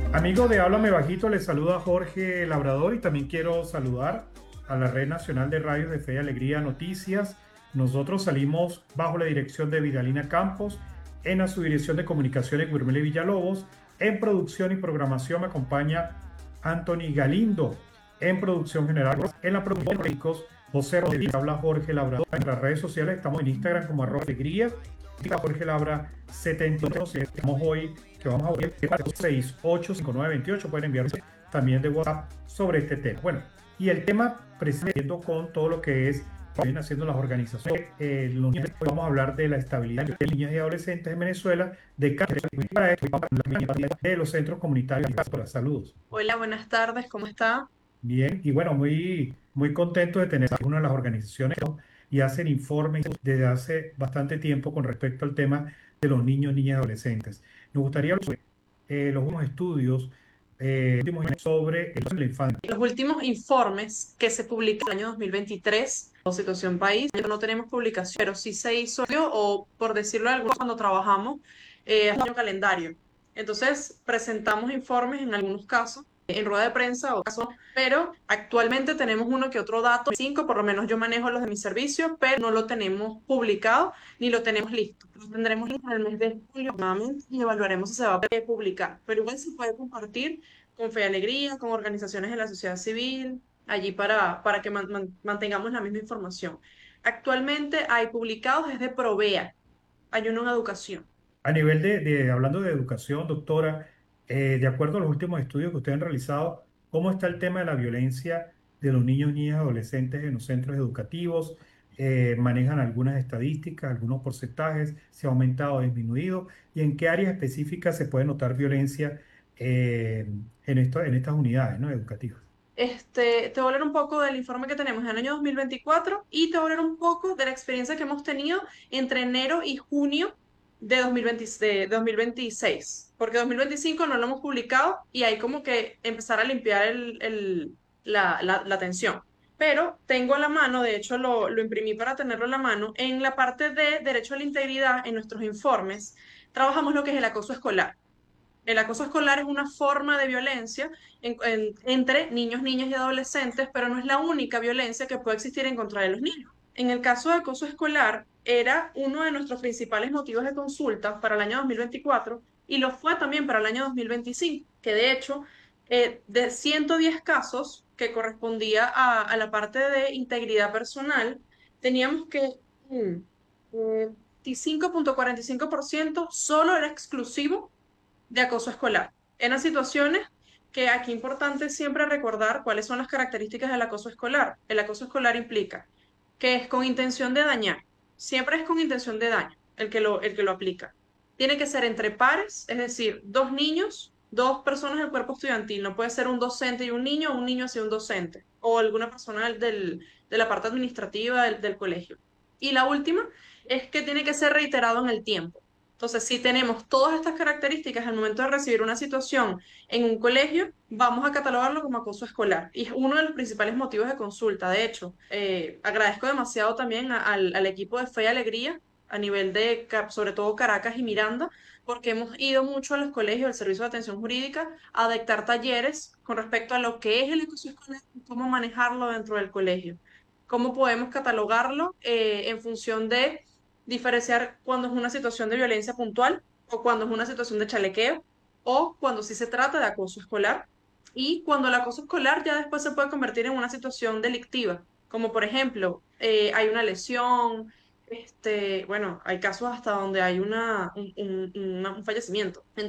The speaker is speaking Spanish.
Amigo de Háblame Bajito, les saluda Jorge Labrador y también quiero saludar a la Red Nacional de Radios de Fe y Alegría Noticias. Nosotros salimos bajo la dirección de Vidalina Campos, en la subdirección de comunicaciones Guirmele Villalobos, en producción y programación me acompaña Anthony Galindo, en producción general, en la producción de Ricos, José Rodríguez, habla Jorge Labrador. En las redes sociales estamos en Instagram como @alegría, Jorge Labra 72. Estamos hoy que vamos a ver 685928. Pueden enviar también de WhatsApp sobre este tema. Bueno, y el tema precisamente con todo lo que es vienen haciendo las organizaciones. Vamos a hablar de la estabilidad de niñas y adolescentes en Venezuela, de para esto, de los centros comunitarios. Saludos. Hola, buenas tardes, ¿cómo está? Bien, y bueno, muy contento de tener a una de las organizaciones, ¿no? Y hacen informes desde hace bastante tiempo con respecto al tema de los niños, niñas y adolescentes. Nos gustaría hablar sobre los últimos estudios sobre la infancia. Los últimos informes que se publicaron en el año 2023, o Situación País, no tenemos publicación, pero sí se hizo, o por decirlo de alguna cuando trabajamos, hace un año calendario. Entonces, presentamos informes en algunos casos, en rueda de prensa o casos, pero actualmente tenemos uno que otro dato, cinco, por lo menos yo manejo los de mi servicio, pero no lo tenemos publicado ni lo tenemos listo. Lo tendremos listo en el mes de julio aproximadamente, y evaluaremos si se va a publicar, pero igual se puede compartir con Fe y Alegría, con organizaciones de la sociedad civil, allí para que mantengamos la misma información. Actualmente hay publicados desde Provea, hay uno en educación. A nivel hablando de educación, doctora, de acuerdo a los últimos estudios que ustedes han realizado, ¿cómo está el tema de la violencia de los niños, niñas y adolescentes en los centros educativos? ¿Manejan algunas estadísticas, algunos porcentajes? ¿Se ha aumentado o disminuido? ¿Y en qué áreas específicas se puede notar violencia en estas unidades, ¿no? educativas? Te voy a hablar un poco del informe que tenemos en el año 2024 y te voy a hablar un poco de la experiencia que hemos tenido entre enero y junio de 2020 de 2026, porque 2025 no lo hemos publicado y hay como que empezar a limpiar la atención. Pero tengo a la mano, de hecho lo imprimí para tenerlo a la mano, en la parte de derecho a la integridad, en nuestros informes, trabajamos lo que es el acoso escolar. El acoso escolar es una forma de violencia entre niños, niñas y adolescentes, pero no es la única violencia que puede existir en contra de los niños. En el caso de acoso escolar, era uno de nuestros principales motivos de consulta para el año 2024 y lo fue también para el año 2025, que de hecho, de 110 casos que correspondía a la parte de integridad personal, teníamos que 25,45% solo era exclusivo de acoso escolar. Eran situaciones que aquí es importante siempre recordar cuáles son las características del acoso escolar. El acoso escolar implica que es con intención de dañar. Siempre es con intención de daño el que lo aplica. Tiene que ser entre pares, es decir, dos niños, dos personas del cuerpo estudiantil. No puede ser un docente y un niño, o un niño hacia un docente, o alguna persona de la parte administrativa del colegio. Y la última es que tiene que ser reiterado en el tiempo. Entonces, si tenemos todas estas características al momento de recibir una situación en un colegio, vamos a catalogarlo como acoso escolar. Y es uno de los principales motivos de consulta. De hecho, agradezco demasiado también al equipo de Fe y Alegría a nivel de, sobre todo Caracas y Miranda, porque hemos ido mucho a los colegios del Servicio de Atención Jurídica a dictar talleres con respecto a lo que es el acoso escolar y cómo manejarlo dentro del colegio. Cómo podemos catalogarlo en función de diferenciar cuando es una situación de violencia puntual o cuando es una situación de chalequeo o cuando sí se trata de acoso escolar y cuando el acoso escolar ya después se puede convertir en una situación delictiva, como por ejemplo hay una lesión, bueno, hay casos hasta donde hay un fallecimiento.